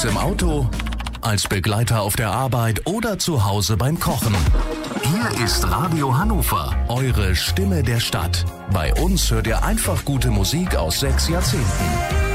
Unterwegs im Auto, als Begleiter auf der Arbeit oder zu Hause beim Kochen. Hier ist Radio Hannover, eure Stimme der Stadt. Bei uns hört ihr einfach gute Musik aus 6 Jahrzehnten.